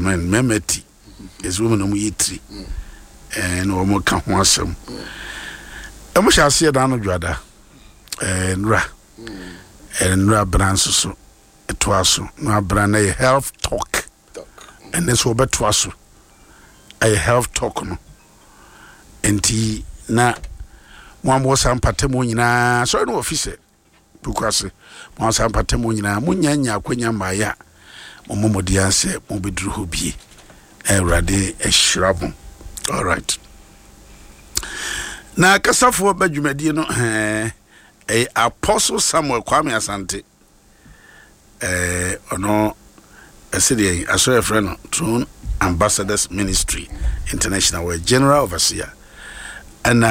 amen memeti is woman no yitri no mo ka ho asem emo sha se da no dwada nra branso to aso no brana health talk and this will be to aso a health talk no enti na mo ambo sampatemo nyina so no office because mo sampatemo nyina munyanya akwanya maya mo modianse mo bedru hobie Rade Eshrabon. All right. Na kasafo badwumadi no Apostle Samuel Kwame Asante ono asidi aso friend Throne Ambassadors Ministry International where General Overseer and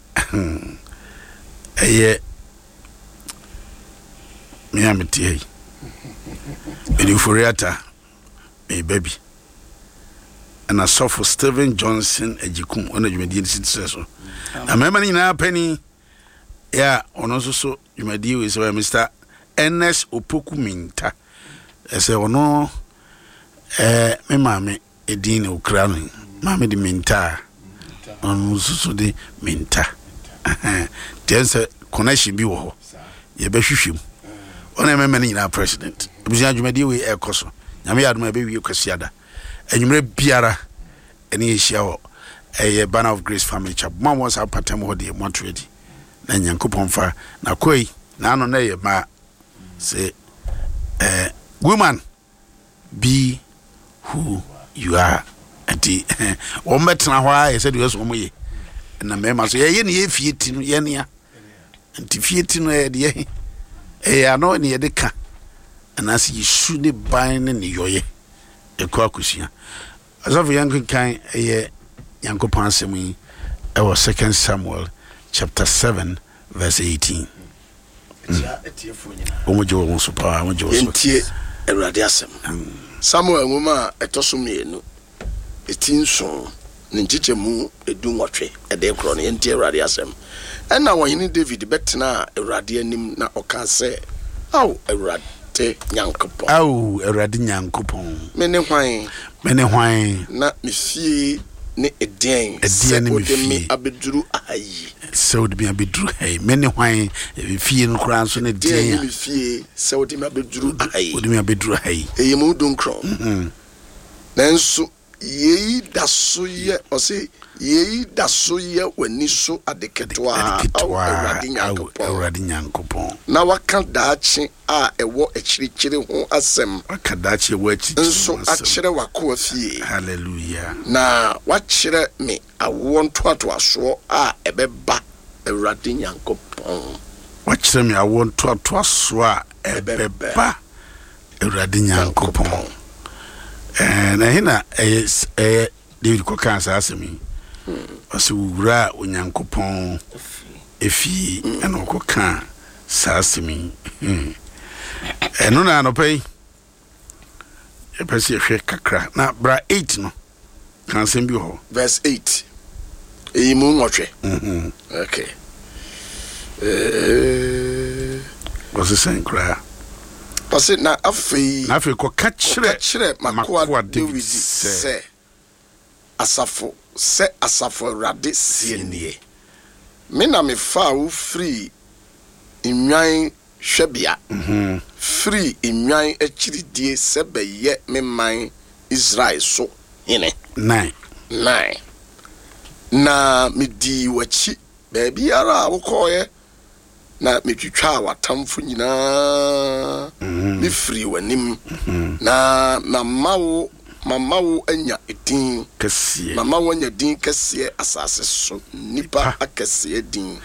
Miamiti Benufuriata baby and a soft Stephen Johnson Ejikum on the Jumedian successor. A member in our penny, yeah, on also so you may deal with Mr. Ernest Opoku Minta. I say, oh no, me mammy, a dean of crowning, mammy the Minta, on also the Minta. There's a connection be wo, ye be hwhwem. On a member in our president. You may deal with Air Cosso. Yamiad my baby, you Cassiada. And you may biara any show a banner of grace family chap. Mom was our patem what they want ready. Then Yankupon fa na koi na no na ma say woman be who you are. Ati o metna hwa I said you so moye. Na me ma so ye ne fieti no ye ne ya. Anti fieti no ye de ano ne ye de ka. Anasi yisu ne ban ne yoye. Ekwakusia asafu yankan yankopon asemi ewo 2 Samuel chapter 7 verse 18 omojo won so pa omojo so entie Awurade asem Samuel ngoma etosomienu etinso ne nchichemu edu nwotwe ede kro ne entie Awurade asem ena wohini David betena Awurade anim na oka se aw Awurade Nyankopon aw Awurade Nyankopon mene hwan na mefie ne edien ne mefie abeduru ayi se wodi me abeduru ayi mene hwan mefie no kra nso ne edien ne mefie se wodi me abeduru ayi wodi me abeduru ayi eyemu donkron nanso yei dasoye ose yei dasoye wani so adeketwa Awurade Nyankopon na waka daachi a ewo echirichiri ho asem waka daachi ewo echirichiri nso achire wako afie hallelujah na wachire me awo ntoato aso a ebeba Awurade Nyankopon wachire me awo ntoato aso a ebeba Awurade Nyankopon na hina David Kokansa asemi ose wura Onyankopon efi eno kokan sasemi eno na no pay e pese hwe kakra na bra 8 no kan sembi ho verse 8 eyimu nwotwe okay was the same cry parce na afi ko ka kire makoa David se asafo Awurade sienie me na me fa wo free inwan hwebia free inwan achiridie se beye me man Israel so hene 9 na me di wachi ba biara wo koye na me twitwa watamfo nyina me free wanim na mama wo anya edin kese mama wo anya din kese asase so nipa akese din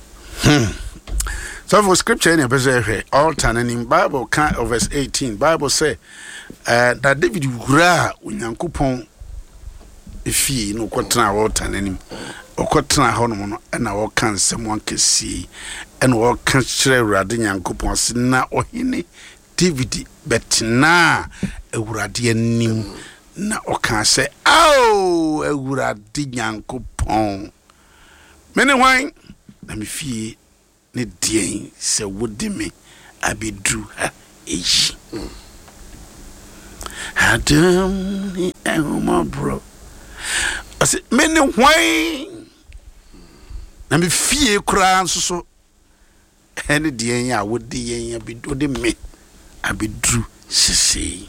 so for scripture in the altar and in Bible kind of verse 18 Bible say that David wura Onyankopon efi no kwotena altar nanim okotena ho no no na wo kan semwan kese and wo kan kire Awurade Nyankopon se na ohene David betna Awurade anim na oka se aw Awurade Nyankopon mene hwan na me fie ne dien se wodi me abedru ha eji Adam huma bro ase me ne hwan na me fie kura nso so ene de yen a wodi yen abidode me abidru sisi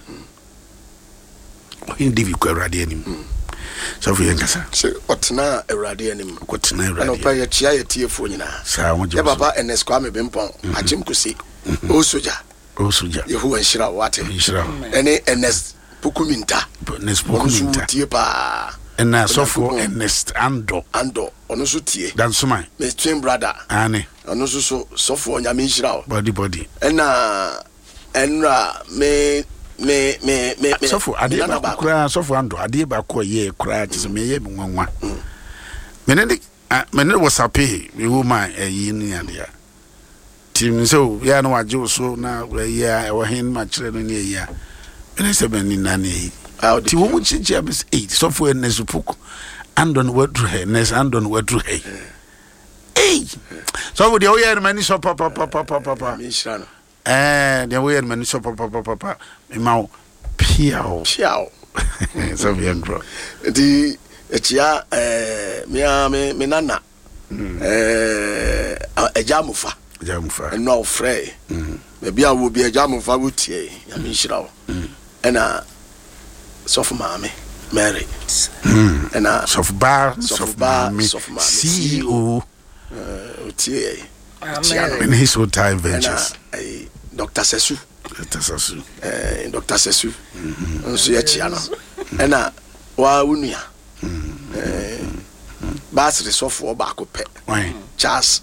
in divi ko awrade anim so fi yankasa se otna awrade anim ko tena awrade ano pa ye chia ye tiefo nyina sa mo je baba ns kwa me bempon achim kusi o soja yehu anshira wate anshira ene ns pukuminta ns pukuminta tie pa ena sofo ns ando ono so tie dan suma me twin brother ane ono so sofo nyame nshira body ena enra me sofo ade ba kura sofo ando ade ba ko ye kura tise me ye nwanwa menene whatsapp we woman yi ni ade tim so ya no waje so na ya wo hin ma kire no ne ya ene se ben ni na ne ti wo mu chichi abis 8 sofo en nesupuku andon wadru he nes andon wadru he so wo de o ya mani so papa mi shano de wo ya mani so papa me mawo piao so bien bro di etia me nana ejamufa no frey me bia wo bia ejamufa wo tie ya mi shirawo ena sofu mame Mary ena sofu mame CEO tie in his whole time ventures Dr. Sesu Dr. Sesu nso ya chiano ena wa unua basri sofu oba ko pe Charles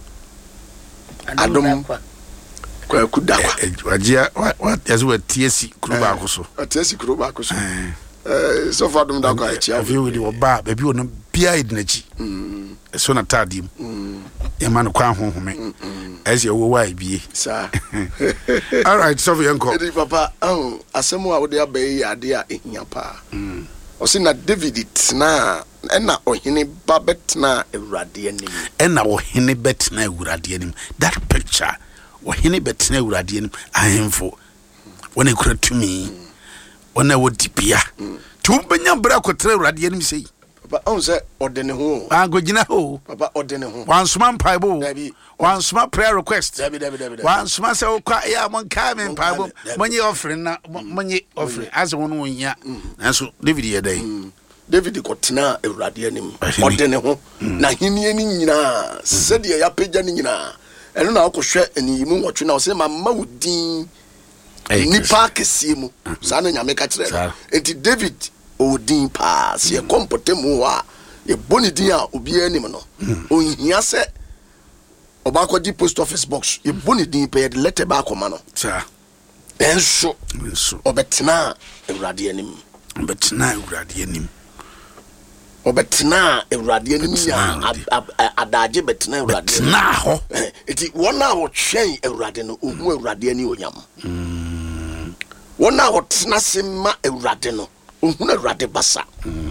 Adom kwa kudakwa wajia what yazo watiesi kuruba akoso atiesi kuruba akoso sofu Adom dakwa achia afi we di oba baby ono bia idinachi so na tadim e man kwa honhome as you wo bie sa all right so we enko edi papa asemu a wo de abai ade a ehia pa o se na David tna ena ohene babetna ewurade anim ena ohene betna ewurade anim that picture ohene betna ewurade anim ahemfo wona kura tumi wona wodipia tumbenya bra kotra ewurade anim sei papa on se odene ho agogina ho papa odene ho wansuma mpaibo wansuma prayer request wansuma se okwa ya monka me mpaibo monye offering na monye offering as won wonya nanso David ye dai David kotena ewurade anim odene ho na henie ni nyina sede ya pagya ni nyina eno na akohwe eniyimu nwotwe na o se mama wudin nipa kesie mu sa na nyame ka kire enti David odin pa se kompotemu a ye boni din a obi anim no onhia se obakodi post office box ye boni din pa ye letter ba akoma no sa enso obetena ewurade anim obetena ewurade anim ya adaje betena ewurade na ho enti wona wo twen ewurade no ohu ewurade ani onyam wona wo tena sema ewurade no ohu ewurade basa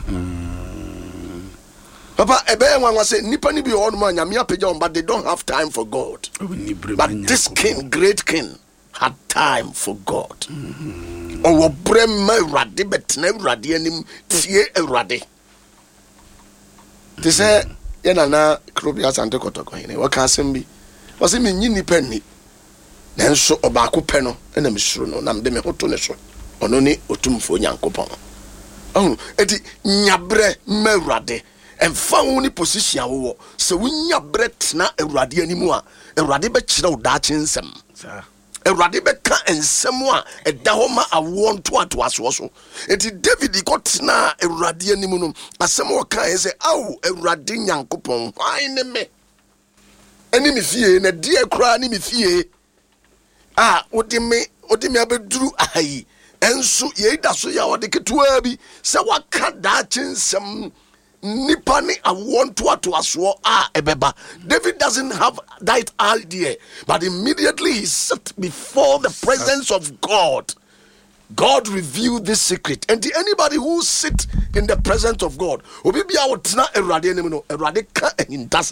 papa ebe nwa say nipa ni bi on ma nyame apagya on, but they don't have time for God. But this king, great king, had time for God. O brema ewurade betena ewurade anim tie ewurade. They say yana na krobia sante kotoko hine waka asembi wase me nyini penni nanso obaako pe no na mesuro no na mde me hoto ne so ono ni otumfo nyankopon eti nyabre mawurade emfa wo ni position wo se wo nyabre tena ewurade animu a ewurade be kire wo daache nsem ewurade be ka ensem a eda ho ma awo nto aso so eti David ko tena ewurade animu no asem wo ka e se awu ewurade nyankopon hwan ne me eni me fie na die kra ni me fie odi me abeduru ayi enso ye da so ya wode ketua bi se waka daache nsem nipa ni awonto aso ebeba. David doesn't have that idea, but immediately he sat before the presence of God. God revealed this secret, and anybody who sit in the presence of God, obi bia wotena ewurade anim no ewurade ka ehindasem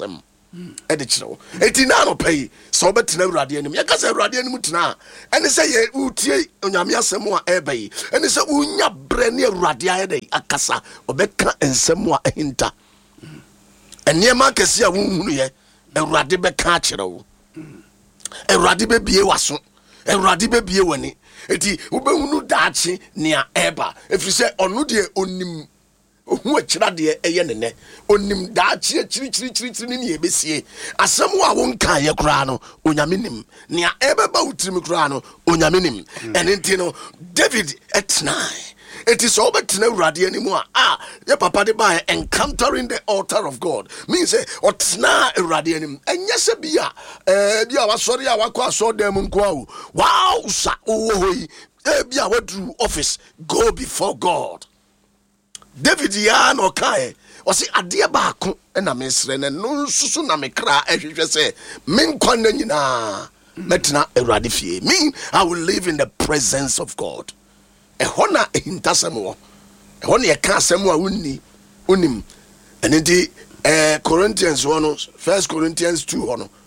ɛde kyerɛ wo enti na no pɛyi sɛ wobɛtena awurade anim yɛka sɛ awurade anim tena ɛne sɛ yɛ wotie onyame asɛm a ɛba yi ɛne sɛ wonya berɛ ne awurade ayɛ dɛ akasa ɔbɛka nsɛm a ɛhinta ɛnneɛma akɛse a wonhunu yɛ awurade bɛka akyerɛ wo awurade bɛbie w'aso awurade bɛbie w'ani enti wobɛhunu daakye nea ɛba ɛfiri sɛ ɔno deɛ onim ohu akyira deɛ ɛyɛ ne nɛ onim daakye kyirikyirikyirikyiri ne ne yɛbɛsie asɛm a wonka yɛ koraa no onyame nim nea ɛbɛba wo tirim koraa no onyame nim ɛne nti no David ɛtenae enti sɛ wobɛtena awurade anim a yɛ papa de baa encountering the altar of God means sɛ ɔtena awurade anim ɛnyɛ sɛ bi a wasɔre a wakɔ asɔredan mu nko a wo wow sa wowɔ hɔ yi bi a waduru office go before God. David ya na ɔkae ɔse adeɛ baako ɛna mesrɛ no no nsusu na mekra ɛhwehwɛ sɛ menkwa na nyinaa mɛtena awurade fie me I will live in the presence of God. Ɛhɔ na ɛhintasɛm wɔ ɛhɔ na yɛka asɛm a wonim ɛno nti Corinthians hɔ no 1 Corinthians 2 hɔ no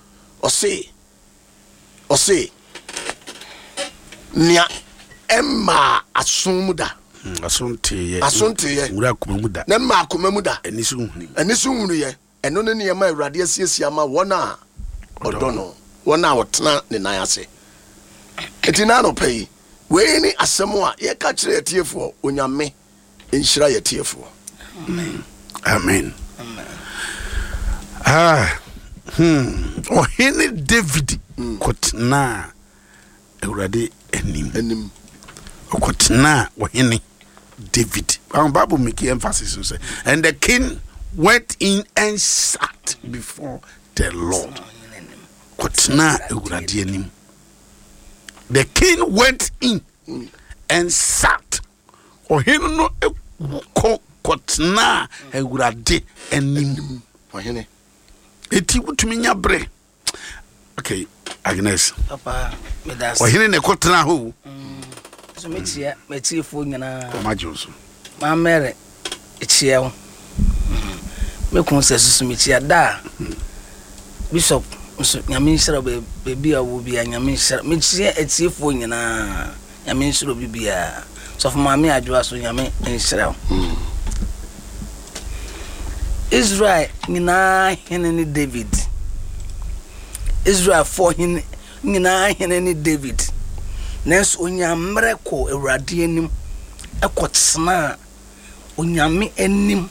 ɔse nea ɛma asom mu da Asonte ngura komamu da na ma komamu da ani so hunu ye ɛno ne nneɛma awurade asiesie ama wɔn a ɔdɔ no wɔn a wɔtena ne nan ase eti na no pɛyi wei ni asɛm a yɛka kyerɛ yɛtiefoɔ onyame nhyira yɛtiefoɔ amen ɔhene David kɔtena awurade anim ɔkɔtena ɔhene David. Bible make emphasis on say, and the king went in and sat before the Lord. Kɔtena awurade anim. The king went in and sat. Ɔhene no kɔtena awurade anim. Ɔhene. Eti wutumi nya bre. Okay, Agnes. Papa, me das. Ɔhene ne kɔtena ho. So metie fo nyina Majoso ma mere echia wo me kun se susu metia da bishop so nyame nhyira bebi a wo bia nyame nhyira metie etie fo nyina nyame nhyira bibia so for ma me adwa so nyame nhyira wo Israel nyina hene ni David Israel for hene nyina hene ni David Nes onyamre ko awurade anim ekotena onyame anim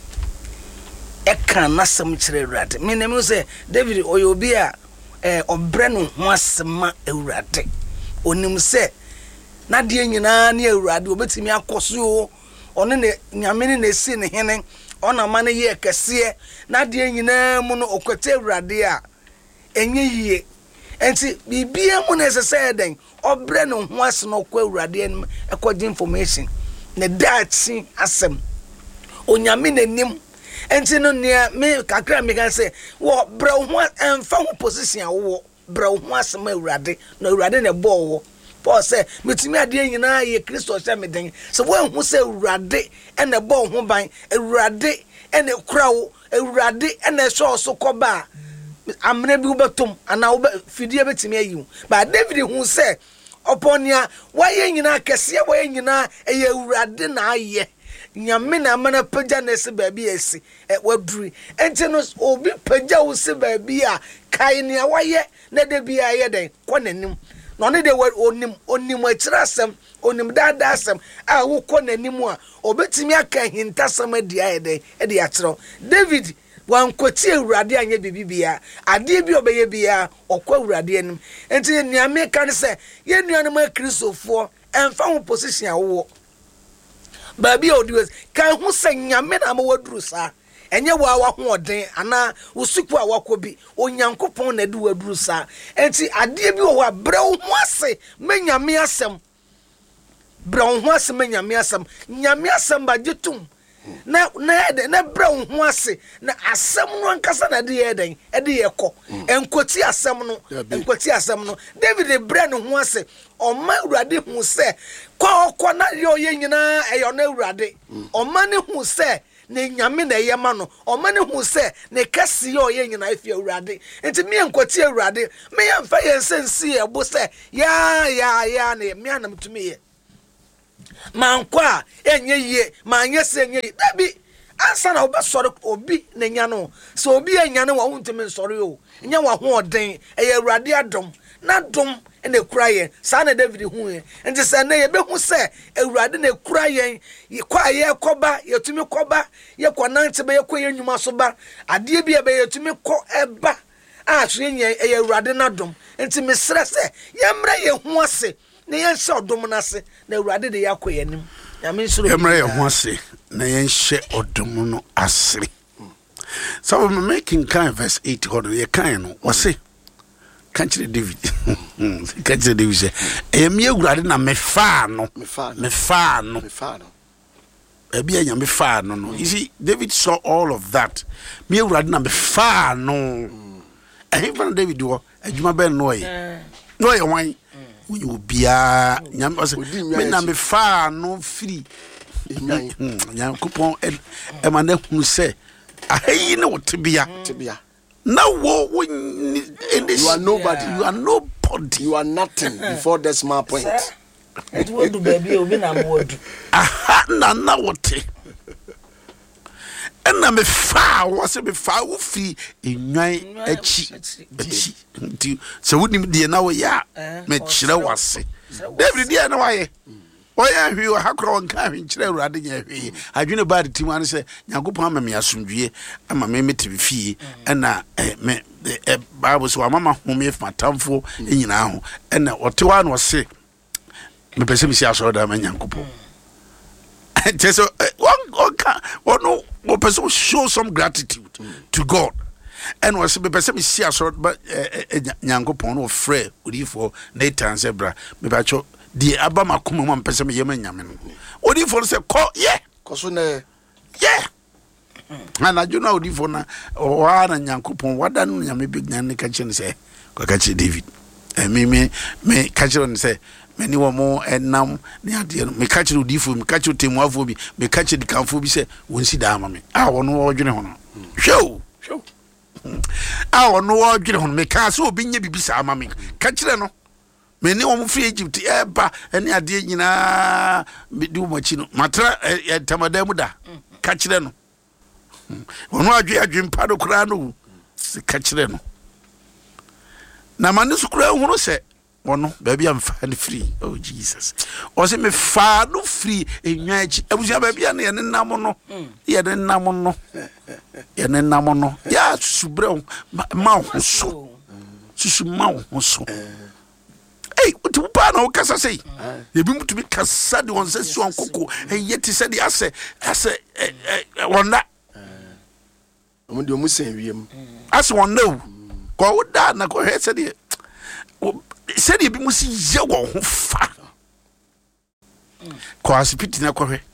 eka nasam kyerɛ awurade me nem sɛ David oyobi a obre no ho asema awurade onim sɛ na de nyinaa ne awurade obetimi akoso ɔne ne nyame ne nesi ne hene ɔna ma ne yɛ kɛseɛ na de nyinaa mu no okwete awurade a enye yie enti bibia mu na sɛ den obre no ho ase no kwa awurade anim ekɔgye information ne dachi asem onyame nanim enti no nea me kakra me kan sɛ wo bre ho emfa ho position wo bre ho asem awurade na awurade ne bɔ wo Paul sɛ metumi ade nyinaa yɛ Kristo sɛ meden sɛ wo hu sɛ awurade ene bɔ ho ban awurade ene kura wo awurade ene hwɛ so kɔba amne bi ubetum ana ube fidie betimi ayiw ba David hu se oponia waye nyina kese waye nyina eye awurade na aye nyame na amana pagya na se baabi esi waduri enti no obi pagya wo se baabi a kai ne waye na de bia aye den konanim no ne de onim akirasem onim dada asem a wo konanim a obetimi aka hintasem adi aye den e de akyerɛ David wan kwoti awurade anya bibibia ade bi obeye bia okwa awurade anim enti niame kan se ye nuanom akristofo emfa ho position awo baabi odiwes kan ho se nyame na ma waduru sa enye wa ho oden ana usuku a wakobi onyankopon na de waduru sa enti ade bi wo abre ho ase menyame asem bre ho ase menyame asem nyame asem ba gitum na bra ho ase na asem no ankasa na de yeden e de yekɔ enkoti asem no David bra no ho ase ɔma awurade hu sɛ kwa na yo ye nyina e yo na Awurade omane hu se ne nyame na ye ma no omane hu se ne kase yo ye nyina afi Awurade enti me enkwati Awurade me ya mfa ye nsensi e bo se ya ne me anam tumi ye mankwa enye ye manye se enye dabi ansa na obesore obi na nya no so obi anya no wa huntimi nsore o nya wa ho oden e Awurade adom na dom ene kura yen sa na David hu yen enti se na ye be hu se Awurade na kura yen kwa ye koba yetumi koba ye kwanante be ye ko ye nyuma so ba ade bi e be yetumi ko eba a so yen ye Awurade na dom enti mesre se ye mra ye hu ase na ye nse odom na ase na Awurade de yakoye nim ya me nsoro emre ye hu ase na ye nhye odom no asere. So we making kind verse 8 or ye kind no we say kanchire David kanchire David say emi Awurade na me fa no ebi anya me fa no. You see, David saw all of that. Me Awurade na me fa no even David do adwuma ben no ye wan you bia nyam me na me fa no free nyam kupon e ma na hu se ayi na wotibia now you are nobody, you are nothing before the small point. It will do baby obi na modu aha na wote ena me fa wo me fa wo fi enwan achi so wonim de na wo ya me kire wase David dia na waye oya hwi o hakro nka hwi kire Awurade nya hwi adwene ba de timu an se Nyankopon ama me asomdwie ama me metibi fie ena me Bible so mama home if matamfo enyina ho ena otewa na se me pese mi si asoro da ma Nyankopon so one person show some gratitude to God and was me person me see asoro ba Nyankopon no frɛ odifo Nathan zebra me ba cho di aba makoma mo person me yema nyame no odifo say ko so na ana juna odifo na wa na Nyankopon wada no nyame big nyane ka che ne say ko ka che David me ka che ne say many womo enam ne ade no me ka che odifo me ka che temuafo bi me ka che dikanfo bi say wonsi da ama me wono odwene ho no show wono odwene ho me ka so obi nya bibisa ama me ka che no me ne womo free Egypt eba ene ade nyina me di womachi no matra tamadamu da ka che no wono adwe mpado kura no ka che no na mane sukura hunu se wono baby am fan free. Oh Jesus, o se me fa no free enwa echi abusia baby an ye nenam no ye nenam no ya subre ma ho so susu ma ho so hey utu pa na o kasa sei ye bi mutumi kasa de won se so ankoko yeti se de ase wonna omo de omo sen wiem ase wonna ko woda na ko he se de said you be musi yawo ho fa ko asipiti na ko hwe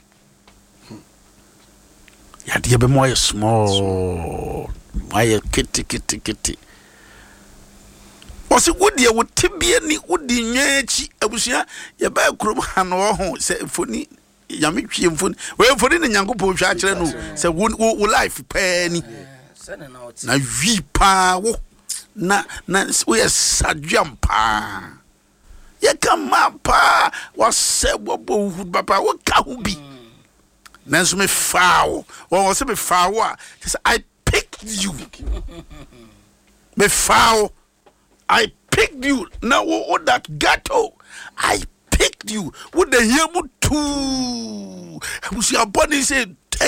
ya de be moye small moye kiti o se wodi e wotibie ni wodi nyachi abusia ye ba krom ha no ho se foni yame twie mfoni we foni ne Nyankopon hwa kire no se wo life pani na wi pa wo na we sajampa ye kama pa wase bobo hu papa wo ka hu bi nanso me faawo wo se me faawo a I picked you me faawo I picked you now that gato I picked you with the yemu too was your body say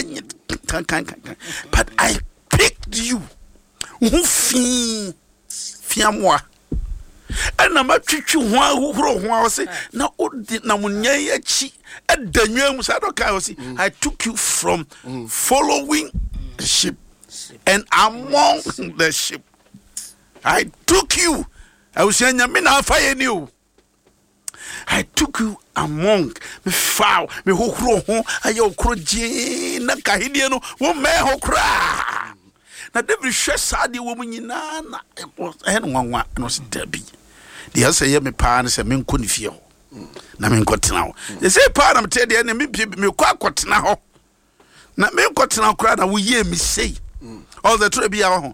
but I picked you who fiamwa ana matwitwi ho ahoro ho ase na odi na munyai achi adanwa mu sa doka osi I took you from following the sheep and among the sheep I took you I was saying me na afaye ni o I took you among me foul me hokro ho aye okro ji na kahidie no wo me hokra na David shesade wo munyina na nwanwa no se dabi de asa ye me pa na se me nkoni fie ho na me nkotena ho ye say pa na mete de na me kwa akotena ho na me nkotena kra na wo ye mi sei all the trade bia ho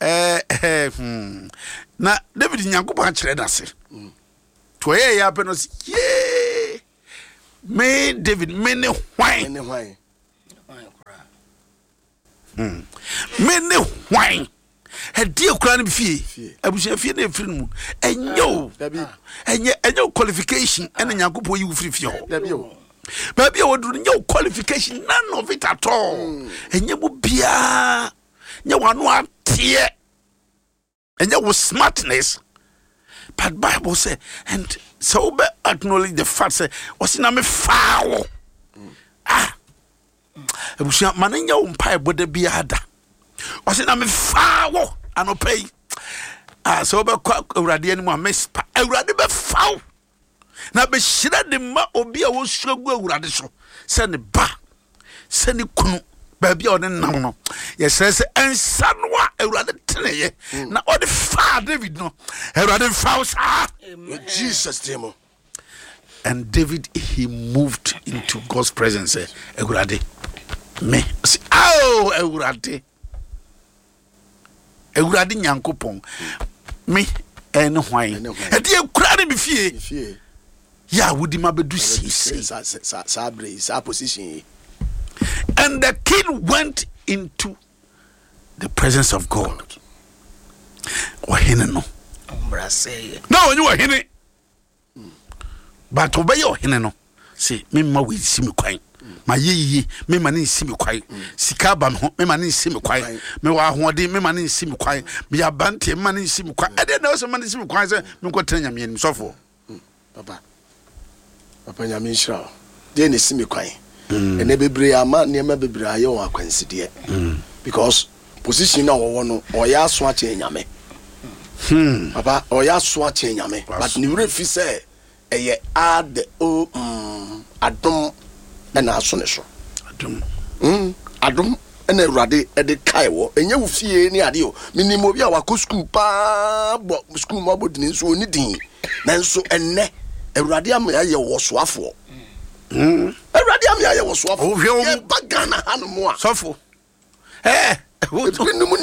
na David Nyankopon akire da se to ye ya pe no se ye me David me ne hwan me ne hwan hedi okura no fie abusia fie na free mu enyo enyo qualification ena Nyankopon yi free fie ho baby o do no qualification none of it at all enye bu bia nye wanu atie enye wo smartness but Bible say and so be acknowledge the fact say osina me faawo abusia manenya wo mpa eboda bia da osina me faawo anopei so be kwa awurade ani mu amespa awurade be faawo na be hira de ma obi a wo suragu awurade so se ne ba se ne kunu baby on nam no yes say ensa no a awurade teneye na o de fa David no awurade fa sa Jesus name. and David he moved into God's presence awurade me say oh awurade Nyankopon me en hwan e de akura ne be fie ya wudi ma bedu sisi sa position. And the king went into the presence of God. Ohene no. No, you are hene. But obey your hene no. See, me ma we see me kwan. Ma ye me ma ni see me kwan. Sika ba me ho me ma ni see me kwan. Me wa hoode me ma ni see me kwan. Me abante me ma ni see me kwan. E dey na so ma ni see me kwan say me ko tena nyame ni sofo. Papa nyame nshira. Dey na see me kwan. And they bebre ama niema bebre aye won akwanside because position na wo no oya so ache nyame papa oya so ache nyame but ni wure fi say eye ad o adom na aso ne so adom na awurade e de kai wo enye wo fie ni ade o minimo bi a wako school pa bo school mo bodini so oni din nanso enne awurade am aye wo soafo Everybody am here was swap. Oh, bagana hanumo. Sofo. Minimum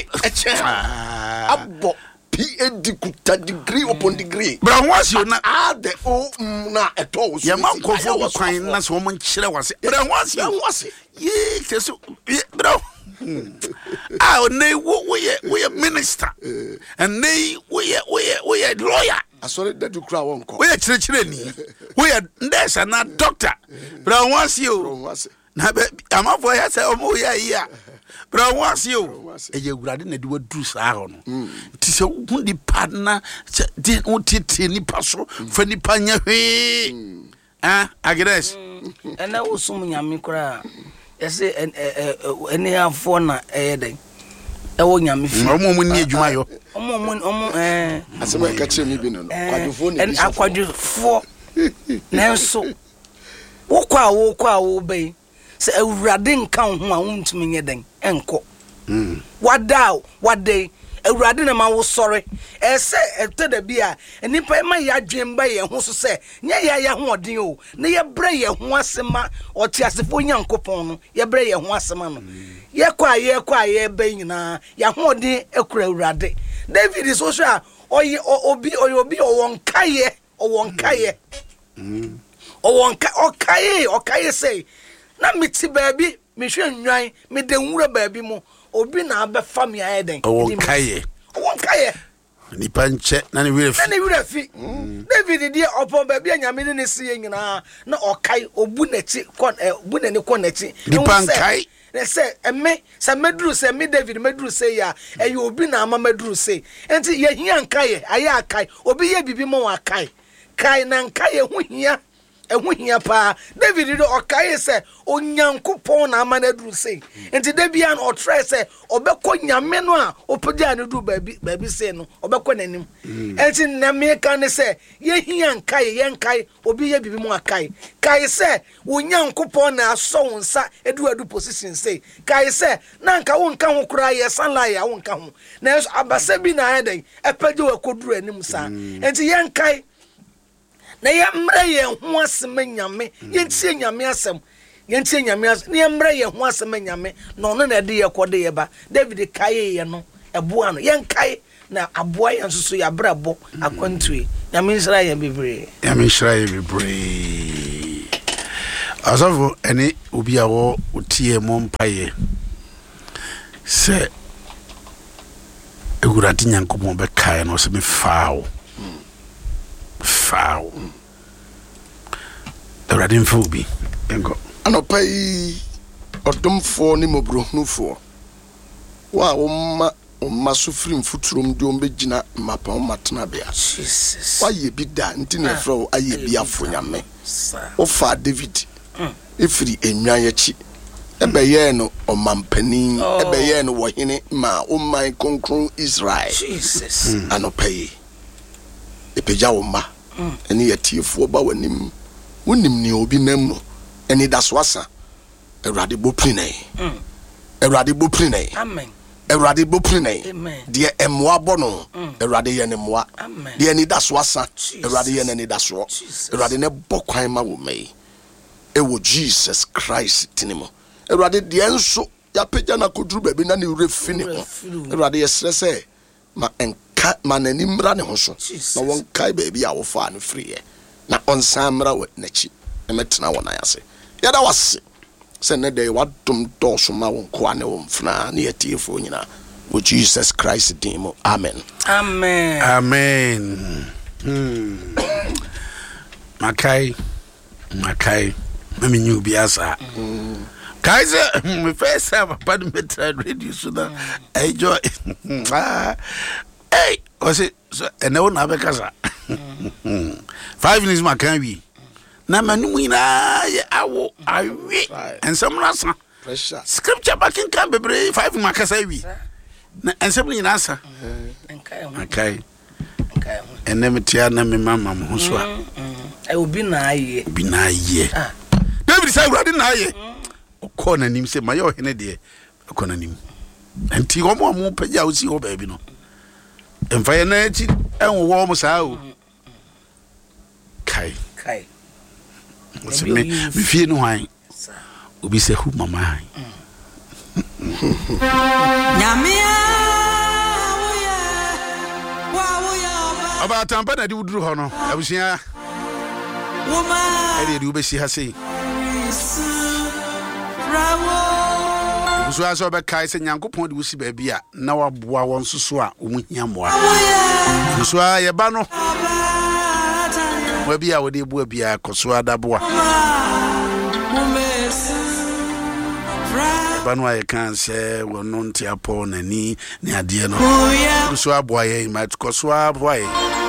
abo PhD kuta degree upon degree. But once you na the na eto. Ya man ko fo kwan na so mo nkyere wase. But once you wase. Ye keso bro. Nay we minister. And nay we lawyer. I saw that to cry one call. We are children. We are there's a doctor. But I want you. I'm up for ya say omo ya. But I want you. E ye gurade na de wadu saa ho no. Ti se hu di partner de ontete ni paso fa ni panya hwe. Agnes. And na wo sum nyame kura. Ese ene afo na den. Ewo nyame fi. Omo ni adwuma yo. Omo asema ka che mi bi no kwadufo ne bi. Akwadufo. Nanso wo kwa wo be se awurade nka ho a wontumi nye den enko. Wade awurade na ma wo sore ese etada bia enipa ma ya dwemba ye ho so se nye ya ho odin o ne ye bre ye ho asema otiasefo Nyankopon no ye bre ye ho asema no ye kwa ye be nyina ya ho odin ekura awurade David is so sure obi owonkaye okaye say na miti baabi me hwe nwan me de nwura baabi mu obi na abefa me ayeden owonkaye ni panche na ni wire fi David die opon baabi anyame ne se nyina na okai obu nachi bu ne kon nachi ni pankai say emme se medru se me David medru se ya eye obi na ama medru se enti ye hia nkaye aye akai obi ye bibi mo akai kai na nkaye hu hia pa David do okaye se Onyankopon na ama na duru se enti da bia na otre se obekọ nyame no a opagya ne du baabi se no obekọ nanim enti na me ka ne se ye hia nkaye obi ye bibi mu akai kai se Onyankopon na aso wonsa edu position se kai se na nka wonka ho kura ye sanla ya wonka ho na abasa bi na adan epagya wakoduru anim sa enti ye nkai na yɛmmerɛ yɛn ho asɛm nyame yɛntie nyame asɛm yɛntie nyame asɛm na yɛmmerɛ yɛn ho asɛm nyame na ɔno na ɛde yɛkɔde yɛba David kae yɛ no ɛboa no yɛnkae na aboa yɛn nso so yɛabrabɔ akwantue nyame nhyira yɛn bebree asafo ɛne obi a wɔ wotie mo mpaeɛ sɛ Awurade Nyankopɔn bɛkae no sɛ mefaawo Awurade mfa obi enko anɔpa yi ɔdomfoɔ ne mɔbrohunufoɔ wa woma so firi mfuturom de ɔmbɛgyina mmapɔn matena bea wayɛ bi da nti na ɛfrɛ wo ayɛ bi afo nyame wofa David ɛfiri enwan yɛkyi ɛbɛyɛ no ɔmampanin ɛbɛyɛ no wɔhene ma ɔman konkron Israel anɔpa yi ɛpɛgya wo ma ɛne yɛtiefoɔ ba w'anim wonim ne obi nam no ɛne da so asa Awurade bɔpiri amen Awurade bɔpiri deɛ ɛmmoa bɔ no Awurade yɛ ne mmoa deɛ ne da so asa Awurade yɛ ne da so Awurade ne bɔ kwan ma wo mai ɛwɔ Jesus Christ tinimo Awurade deɛ nso yapagya na koduru baabi na ne refi ne ho Awurade yɛsrɛ sɛ ma n'ani mmra ne ho so na wɔnkae baabi a wɔfaa no firiɛ na ɔnsan mmra wɔ n'akyi na mɛtena wɔ nan ase yɛda wase sɛ ne dɛ wadom dɔɔso ma wɔn koa ne wɔn mfena ne yɛtiefoɔ nyinaa wɔ Jesus Christ din mu amen makai mami nyu biasa kaise me first time papa me try radio so na enjoy hey was it so ene wo na be kasa 5 minutes makan wi na manu ina ye awo awi ensem rasa pressure scripture back in can bebre 5 makasa wi na ensem ni nasa okay ene metia na me mama mo so a obi na aye David say Awurade na aye okọ na nim se maye ohene de okọ na nim enti wo mo pagya wo si ho baabi no emfa ye na echi enwo mo saa o kai me fie no han obi se hu mama han nyamia aba tampa na di wuduru ho no abusia eri di ubesi ha sei so aso be kai se Nyankopon de wusi ba bia na waboa won soso a omuhia moa so a ye ba no wa bia wo de bua bia koso adaboa ba no ay kan se wono ntia po nani ne ade no so aboa ye ma koso aboa ye